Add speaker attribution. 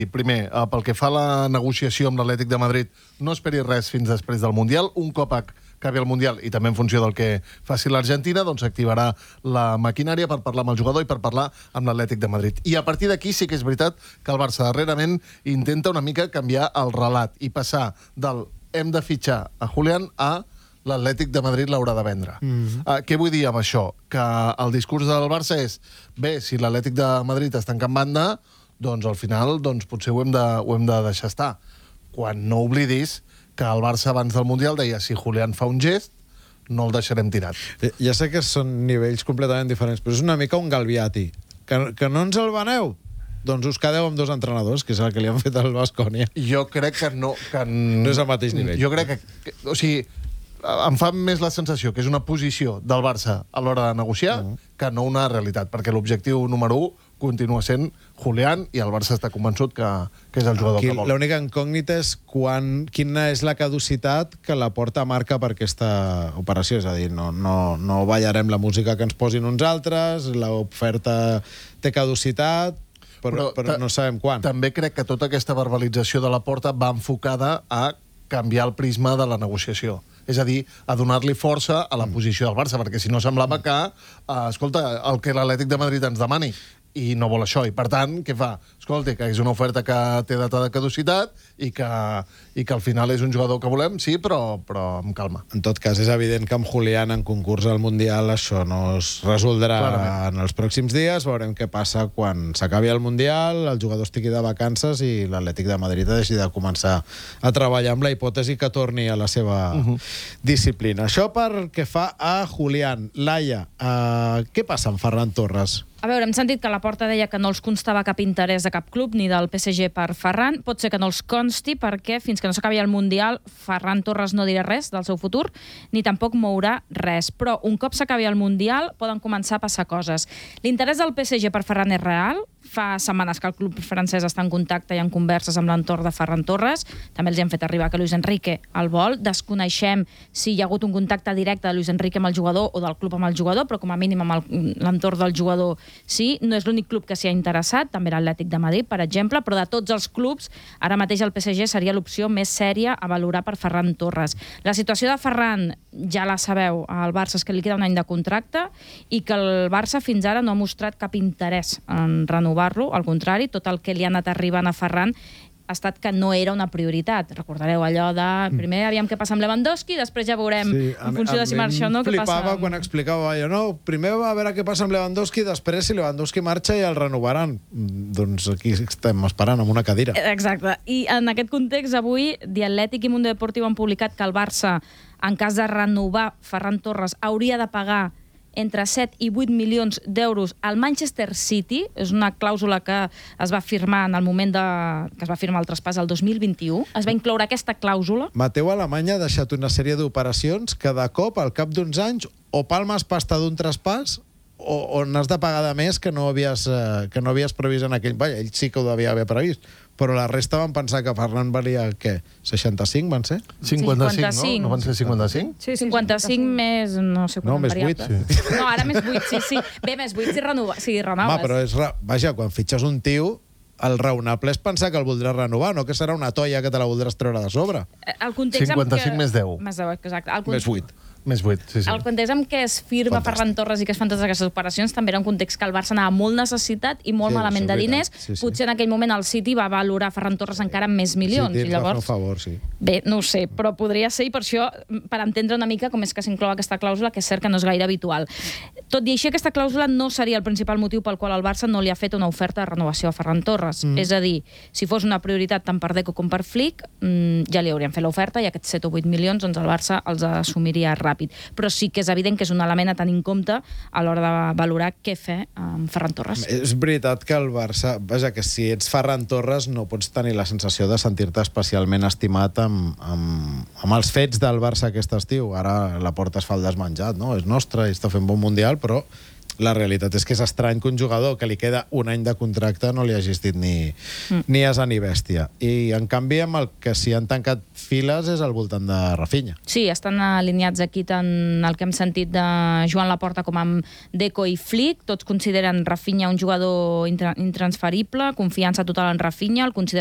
Speaker 1: Primer, pel que fa a la negociació amb l'Atlètic de Madrid, no esperi res fins després del Mundial. Un cop acabi el Mundial, i també en funció del que faci l'Argentina, doncs s'activarà la maquinària per parlar amb el jugador i per parlar amb l'Atlètic de Madrid. I a partir d'aquí sí que és veritat que el Barça darrerament intenta una mica canviar el relat i passar del hem de fitxar a Julián a l'Atlètic de Madrid l'haurà de vendre. Què vull dir amb això? Que el discurs del Barça és bé, si l'Atlètic de Madrid es tanca en banda, doncs al final potser ho hem de deixar estar. Quan no oblidis que el Barça abans del Mundial deia si Julián fa un gest, no el deixarem tirat.
Speaker 2: Ja sé que són nivells completament diferents, però és una mica un Galviati. Que no ens el veneu? Doncs us quedeu amb 2 entrenadors, que és el que li han fet al Baskonia.
Speaker 1: Jo crec que no...
Speaker 2: No és el mateix nivell.
Speaker 1: Jo crec que... O sigui, em fa més la sensació que és una posició del Barça a l'hora de negociar que no una realitat, perquè l'objectiu número 1 continua sent Julián i el Barça està convençut que és el jugador que vol.
Speaker 2: L'única incògnita és quina és la caducitat que la Porta marca per aquesta operació. És a dir, no ballarem la música que ens posin uns altres, l'oferta té caducitat, però no sabem quan.
Speaker 1: També crec que tota aquesta verbalització de la Porta va enfocada a canviar el prisma de la negociació. És a dir, a donar-li força a la posició del Barça, perquè si no semblava que, escolta, el que l'Atlètic de Madrid ens demani, i no vol això. I per tant, què fa? Escolta, que és una oferta que té data de caducitat i que al final és un jugador que volem, sí, però amb calma.
Speaker 2: En tot cas, és evident que amb Julián en concurs al Mundial això no es resoldrà en els pròxims dies. Veurem què passa quan s'acabi el Mundial, el jugador estigui de vacances i l'Atlètic de Madrid deixi de començar a treballar amb la hipòtesi que torni a la seva disciplina. Això perquè fa a Julián. Laia, què passa amb Ferran Torres?
Speaker 3: A veure, hem sentit que la Porta deia que no els constava cap interès de cap club, ni del PSG per Ferran. Pot ser que no els consti perquè fins que no s'acabi el Mundial Ferran Torres no dirà res del seu futur, ni tampoc mourà res. Però un cop s'acabi el Mundial poden començar a passar coses. L'interès del PSG per Ferran és real. Fa setmanes que el club francès està en contacte i en converses amb l'entorn de Ferran Torres. També els hi han fet arribar que Luis Enrique el vol. Desconeixem si hi ha hagut un contacte directe de Luis Enrique amb el jugador o del club amb el jugador, però com a mínim amb l'entorn del jugador sí. No és l'únic club que s'hi ha interessat, també l'Atlètic de Madrid, per exemple, però de tots els clubs, ara mateix el PSG seria l'opció més sèria a valorar per Ferran Torres. La situació de Ferran, ja la sabeu, al Barça és que li queda un any de contracte i que el Barça fins ara no ha mostrat cap interès en renovar-lo, al contrari, tot el que li ha anat arribant a Ferran ha estat que no era una prioritat. Recordareu allò de primer aviam què passa amb Lewandowski, després ja veurem en funció de si marxa o no què passa.
Speaker 2: Flipava quan explicava allò, no, primer va a veure què passa amb Lewandowski, després si Lewandowski marxa ja el renovaran. Doncs aquí estem esperant amb una cadira.
Speaker 3: Exacte. I en aquest context avui The Athletic i Mundo Deportivo han publicat que el Barça, en cas de renovar Ferran Torres, hauria de pagar entre 7 i 8 milions d'euros al Manchester City. És una clàusula que es va firmar en el moment que es va firmar el traspàs el 2021. Es va incloure aquesta clàusula.
Speaker 2: Mateu Alemanya ha deixat una sèrie d'operacions que de cop, al cap d'uns anys, o palmes pasta d'un traspàs o n'has de pagar de més que no havies previst en aquell... Vaja, ell sí que ho devia haver previst, però la resta van pensar que Ferran valia, què, 65 van ser?
Speaker 1: 55, no? No van ser 55?
Speaker 3: Sí, 55 més... no sé
Speaker 2: no, més 8.
Speaker 3: Sí. No, ara més 8, sí. Bé, més 8 si renoves.
Speaker 2: Home, però vaja, quan fitxes un tio, el raonable és pensar que el voldràs renovar, no que serà una toia que te la voldràs treure de sobre.
Speaker 3: El context
Speaker 1: 55 més 10.
Speaker 3: Més 10, exacte.
Speaker 2: Més 8.
Speaker 1: Més 8, sí.
Speaker 3: El context en què es firma Ferran Torres i que es fan totes aquestes operacions també era un context que el Barça anava molt necessitat i molt malament de diners. Potser en aquell moment el City va valorar Ferran Torres encara amb més milions.
Speaker 2: Sí, va fer un favor, sí.
Speaker 3: Bé, no ho sé, però podria ser, i per això, per entendre una mica com és que s'inclou aquesta clàusula, que és cert que no és gaire habitual. Tot i així, aquesta clàusula no seria el principal motiu pel qual el Barça no li ha fet una oferta de renovació a Ferran Torres. És a dir, si fos una prioritat tant per Deco com per Flick, ja li haurien fet l'oferta i aquests 7 o 8 milions doncs el Barça els assumiria ràpid. Però sí que és evident que és un element a tenir en compte a l'hora de valorar què fer amb Ferran Torres.
Speaker 2: És veritat que el Barça... Vaja, que si ets Ferran Torres no pots tenir la sensació de sentir-te especialment estimat amb els fets del Barça aquest estiu. Ara la Porta es fa el desmenjat, no? És nostre i està fent bon Mundial, però la realitat és que és estrany que un jugador que li queda un any de contracte no li hagis dit ni asa ni bèstia. I, en canvi, amb el que s'hi han tancat files és al voltant de Rafinha.
Speaker 3: Sí, estan alineats aquí tant el que hem sentit de Joan Laporta com amb Deco i Flick. Tots consideren Rafinha un jugador intransferible, confiança total en Rafinha, el consideren